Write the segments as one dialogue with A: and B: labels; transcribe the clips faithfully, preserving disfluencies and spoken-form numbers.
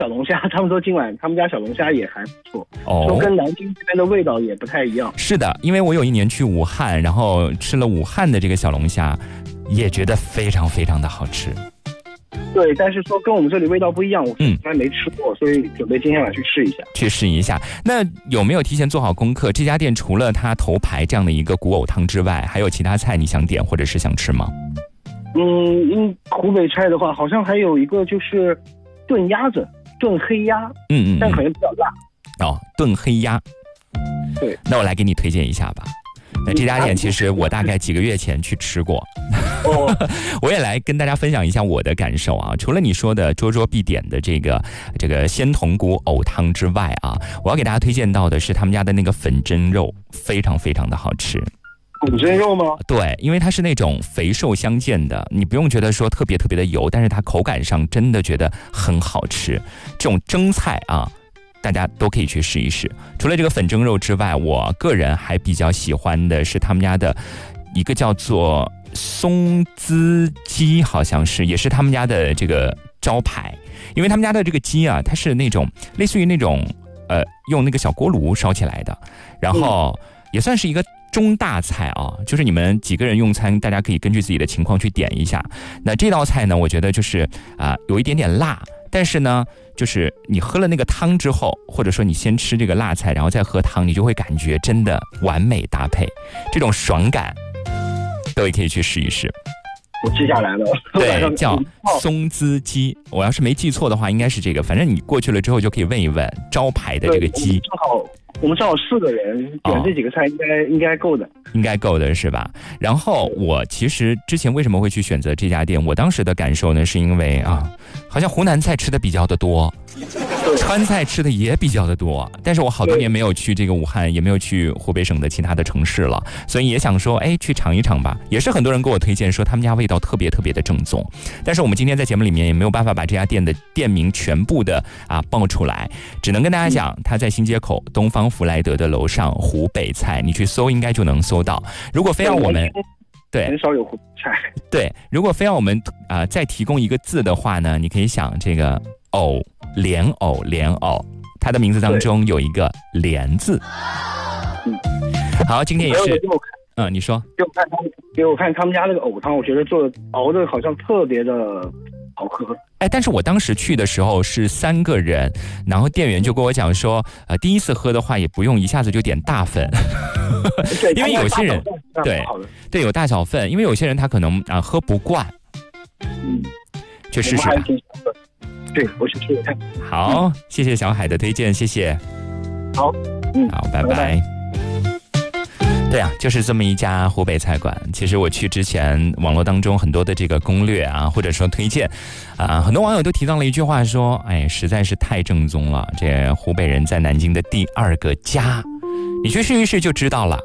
A: 小龙虾，他们说今晚他们家小龙虾也还不错，
B: 哦，
A: 说跟南京这边的味道也不太一样。
B: 是的，因为我有一年去武汉，然后吃了武汉的这个小龙虾，也觉得非常非常的好吃。
A: 对，但是说跟我们这里味道不一样，我从来没吃过，嗯、所以准备今天晚上去试一下。
B: 去试一下。那有没有提前做好功课？这家店除了它头牌这样的一个古藕汤之外，还有其他菜你想点或者是想吃吗？
A: 嗯，因湖北菜的话，好像还有一个就是炖鸭子。炖黑鸭，
B: 嗯嗯，
A: 但可能比较辣。
B: 哦，炖黑鸭，
A: 对，
B: 那我来给你推荐一下吧。那这家店其实我大概几个月前去吃过，哦，我也来跟大家分享一下我的感受啊。除了你说的桌桌必点的这个这个鲜筒骨藕汤之外啊，我要给大家推荐到的是他们家的那个粉蒸肉，非常非常的好吃。
A: 粉蒸肉吗？
B: 对，因为它是那种肥瘦相间的，你不用觉得说特别特别的油，但是它口感上真的觉得很好吃。这种蒸菜啊，大家都可以去试一试。除了这个粉蒸肉之外，我个人还比较喜欢的是他们家的一个叫做松滋鸡，好像是也是他们家的这个招牌。因为他们家的这个鸡啊，它是那种类似于那种呃用那个小锅炉烧起来的，然后也算是一个中大菜啊，就是你们几个人用餐，大家可以根据自己的情况去点一下。那这道菜呢，我觉得就是啊、呃、有一点点辣，但是呢，就是你喝了那个汤之后，或者说你先吃这个辣菜，然后再喝汤，你就会感觉真的完美搭配，这种爽感，各位可以去试一试。
A: 我记下来了，
B: 对，叫松滋鸡。我要是没记错的话，应该是这个。反正你过去了之后就可以问一问招牌的这个鸡。
A: 正好我们正好四个人点这几个菜应该、哦、应该够的，应该
B: 够的是吧？然后我其实之前为什么会去选择这家店？我当时的感受呢，是因为啊，好像湖南菜吃的比较的多，川菜吃的也比较的多，但是我好多年没有去这个武汉，也没有去湖北省的其他的城市了，所以也想说，哎，去尝一尝吧。也是很多人给我推荐说他们家味道特别特别的正宗，但是我们今天在节目里面也没有办法把这家店的店名全部的啊报出来，只能跟大家讲，它在新街口东方福来德的楼上，湖北菜，你去搜应该就能搜到。如果非要我们对
A: 很少有湖北菜，
B: 对，如果非要我们啊、呃、再提供一个字的话呢，你可以想这个藕，莲藕，莲藕，它的名字当中有一个莲字。
A: 嗯，
B: 好，今天也是，嗯，你说，
A: 给我看他们，给我看他们家那个藕汤，我觉得做的熬的好像特别的好喝。
B: 哎，但是我当时去的时候是三个人，然后店员就跟我讲说，呃，第一次喝的话也不用一下子就点大份，因为有些人对对有大小份，因为有些人他可能啊、呃、喝不惯，
A: 嗯，
B: 去试试吧。
A: 对，我去试试看。
B: 好、嗯，谢谢小海的推荐，谢谢。
A: 好，嗯，
B: 好，拜拜。拜拜。对啊，就是这么一家湖北菜馆。其实我去之前，网络当中很多的这个攻略啊，或者说推荐啊，很多网友都提到了一句话说：“哎，实在是太正宗了，这湖北人在南京的第二个家。”你去试一试就知道了。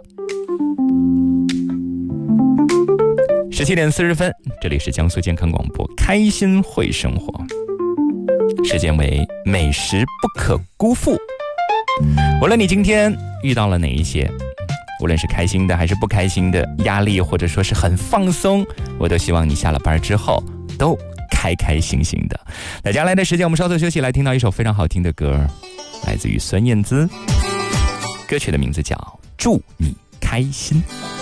B: 十七点四十分，这里是江苏健康广播，开心会生活。时间为美食不可辜负。无论你今天遇到了哪一些，无论是开心的还是不开心的，压力或者说是很放松，我都希望你下了班之后都开开心心的。那接下来的时间我们稍作休息，来听到一首非常好听的歌，来自于孙燕姿，歌曲的名字叫《祝你开心》。